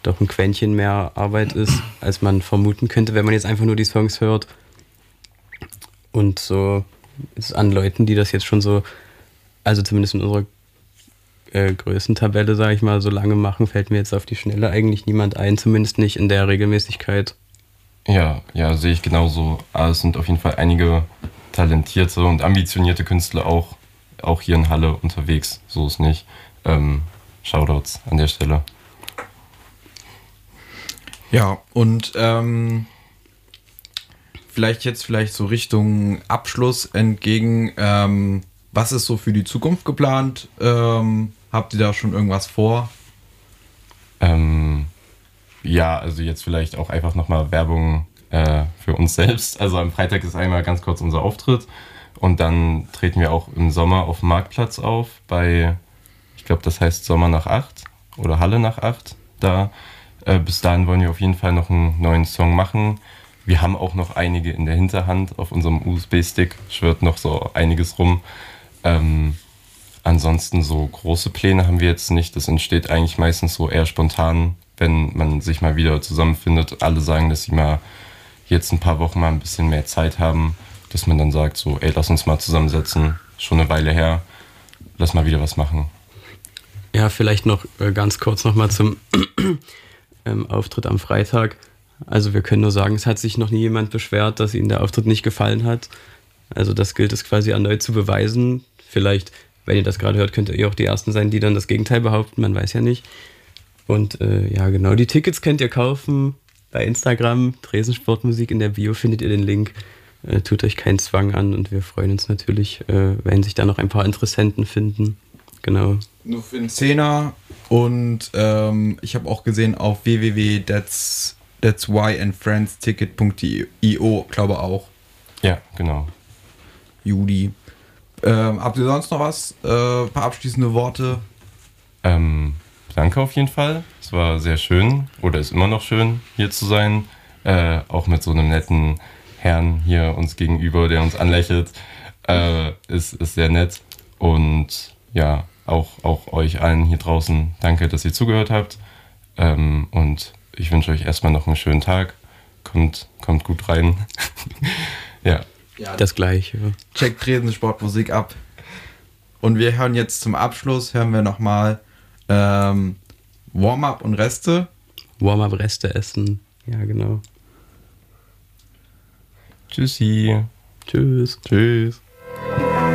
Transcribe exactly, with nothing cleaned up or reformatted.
doch ein Quäntchen mehr Arbeit ist, als man vermuten könnte, wenn man jetzt einfach nur die Songs hört. Und so ist an Leuten, die das jetzt schon so, also zumindest in unserer äh, Größentabelle, sage ich mal, so lange machen, fällt mir jetzt auf die Schnelle eigentlich niemand ein, zumindest nicht in der Regelmäßigkeit. Ja, ja, sehe ich genauso. Aber es sind auf jeden Fall einige talentierte und ambitionierte Künstler auch, auch hier in Halle unterwegs. So ist nicht. Ähm, Shoutouts an der Stelle. Ja, und ähm, vielleicht jetzt vielleicht so Richtung Abschluss entgegen. Ähm, was ist so für die Zukunft geplant? Ähm, habt ihr da schon irgendwas vor? Ähm, ja, also jetzt vielleicht auch einfach nochmal Werbung äh, für uns selbst. Also am Freitag ist einmal ganz kurz unser Auftritt und dann treten wir auch im Sommer auf dem Marktplatz auf bei, ich glaube, das heißt Sommer nach acht oder Halle nach acht. Da äh, bis dahin wollen wir auf jeden Fall noch einen neuen Song machen. Wir haben auch noch einige in der Hinterhand auf unserem U S B-Stick, schwirrt noch so einiges rum. Ähm, ansonsten so große Pläne haben wir jetzt nicht. Das entsteht eigentlich meistens so eher spontan, wenn man sich mal wieder zusammenfindet. Alle sagen, dass sie mal jetzt ein paar Wochen mal ein bisschen mehr Zeit haben, dass man dann sagt so, ey, lass uns mal zusammensetzen, schon eine Weile her, lass mal wieder was machen. Ja, vielleicht noch äh, ganz kurz nochmal zum ähm, Auftritt am Freitag. Also wir können nur sagen, es hat sich noch nie jemand beschwert, dass ihnen der Auftritt nicht gefallen hat. Also das gilt es quasi erneut zu beweisen. Vielleicht, wenn ihr das gerade hört, könnt ihr auch die Ersten sein, die dann das Gegenteil behaupten, man weiß ja nicht. Und äh, ja, genau, die Tickets könnt ihr kaufen bei Instagram, Tresensportmusik, in der Bio findet ihr den Link. Äh, tut euch keinen Zwang an und wir freuen uns natürlich, äh, wenn sich da noch ein paar Interessenten finden. Genau. Nur für den Zehner und ähm, ich habe auch gesehen auf w w w punkt that's that's why and friends ticket punkt i o, glaube auch. Ja, genau. Juli. Ähm, habt ihr sonst noch was? Äh, ein paar abschließende Worte? Ähm, danke auf jeden Fall. Es war sehr schön oder ist immer noch schön, hier zu sein. Äh, auch mit so einem netten Herrn hier uns gegenüber, der uns anlächelt. Äh, ist, ist sehr nett. Und ja, auch, auch euch allen hier draußen danke, dass ihr zugehört habt. Ähm, und ich wünsche euch erstmal noch einen schönen Tag. Kommt, kommt gut rein. Ja. Ja, das Gleiche. Checkt Tresensportmusik ab. Und wir hören jetzt zum Abschluss, hören wir nochmal ähm, Warm-up und Reste. Warm-up, Reste essen. Ja, genau. Tschüssi. Tschüss. Tschüss.